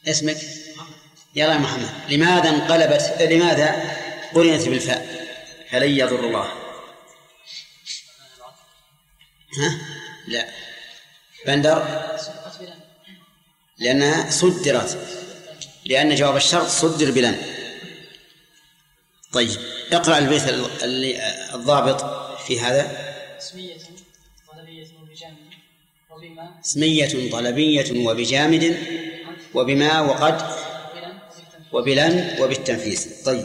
اسمك؟ يلا يا محمد. لماذا قرنت بالفاء فلن يضر الله؟ ها؟ لا. بندر؟ لأنها صدرت، لأن جواب الشرط صدر بلن. طيب اقرأ البيت الضابط في هذا. اسمية طلبية وبجامد وبما وقد وبلن وبالتنفيس. طيب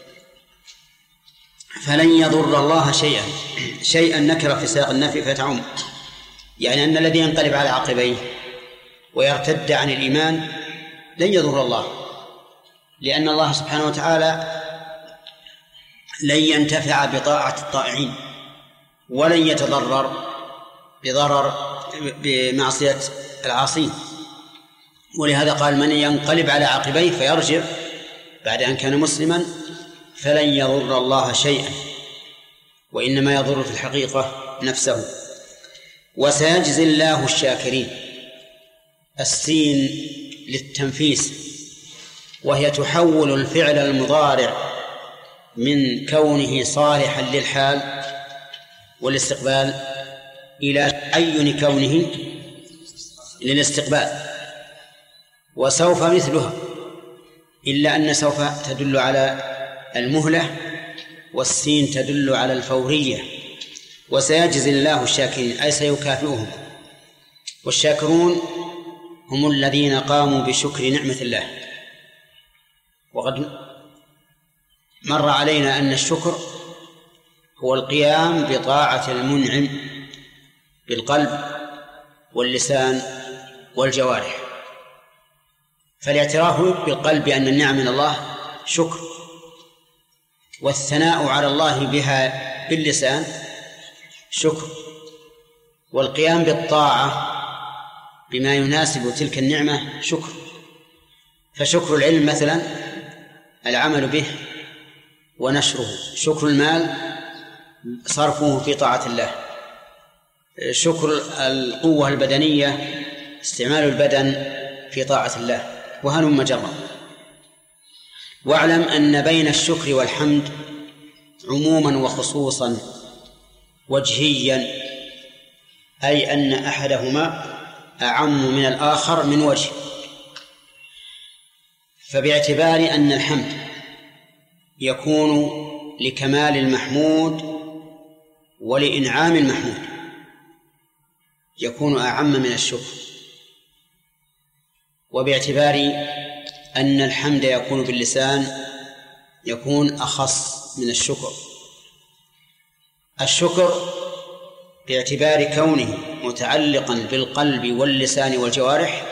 فلن يضر الله شيئا نكرة في سياق النفي فتعم، يعني أن الذي ينقلب على عقبيه ويرتد عن الإيمان لن يضر الله، لأن الله سبحانه وتعالى لن ينتفع بطاعة الطائعين ولن يتضرر بمعصية العاصين. ولهذا قال من ينقلب على عقبيه فيرجع بعد أن كان مسلما فلن يضر الله شيئا، وإنما يضر في الحقيقة نفسه. وسيجزي الله الشاكرين. السين للتنفيس، وهي تحول الفعل المضارع من كونه صالحا للحال والاستقبال إلى تعين كونه للاستقبال. وسوف مثلها، إلا أن سوف تدل على المهلة والسين تدل على الفورية. وسيجزي الله الشاكرين أي سيكافئهم، والشاكرون هم الذين قاموا بشكر نعمة الله. وقد مر علينا أن الشكر هو القيام بطاعة المنعم بالقلب واللسان والجوارح. فالاعتراف بالقلب بأن النعم من الله شكر، والثناء على الله بها باللسان شكر، والقيام بالطاعة بما يناسب تلك النعمة شكر. فشكر العلم مثلا العمل به ونشره، شكر المال صرفه في طاعة الله، شكر القوة البدنية استعمال البدن في طاعة الله، وهلم جرا. واعلم أن بين الشكر والحمد عموما وخصوصا وجهيا، أي أن أحدهما أعم من الآخر من وجه. فباعتبار أن الحمد يكون لكمال المحمود ولإنعام المحمود يكون أعم من الشكر، وباعتبار أن الحمد يكون باللسان يكون أخص من الشكر. الشكر باعتبار كونه متعلقا بالقلب واللسان والجوارح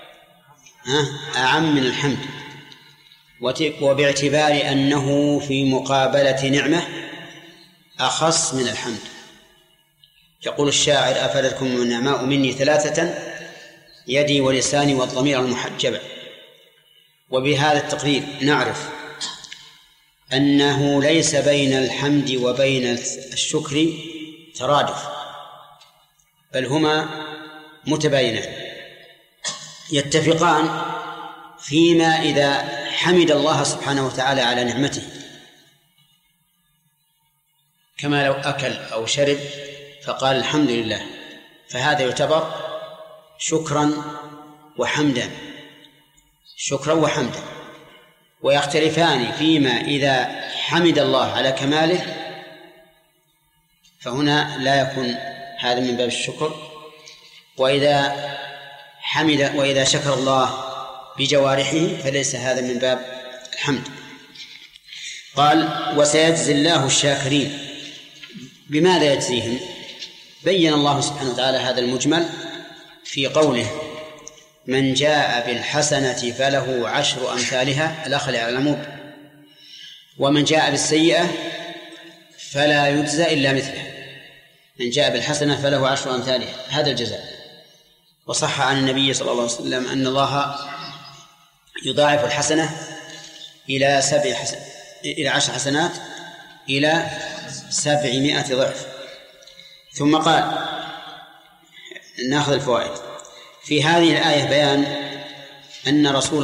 أعم من الحمد، وباعتبار أنه في مقابلة نعمة أخص من الحمد. يقول الشاعر أفادتكم النعماء مني ثلاثة يدي ولساني والضمير المحجبة. وبهذا التقرير نعرف أنه ليس بين الحمد وبين الشكر ترادف، بل هما متباينان يتفقان فيما إذا حمد الله سبحانه وتعالى على نعمته، كما لو أكل أو شرب فقال الحمد لله، فهذا يعتبر شكرا وحمدا، شكرا وحمدا. ويختلفان فيما إذا حمد الله على كماله، فهنا لا يكون هذا من باب الشكر، وإذا شكر الله بجوارحه فليس هذا من باب الحمد. قال وسيجزي الله الشاكرين. بماذا يجزيهم؟ بين الله سبحانه وتعالى هذا المجمل في قوله من جاء بالحسنة فله 10 أمثالها، الأخل على العمود، ومن جاء بالسيئة فلا يجزى إلا مثلها. من جاء بالحسنة فله 10 أمثالها، هذا الجزاء. وصح عن النبي صلى الله عليه وسلم أن الله يضاعف الحسنة إلى 10 حسنات إلى 700 ضعف. ثم قال نأخذ الفوائد في هذه الآية بيان أن رسول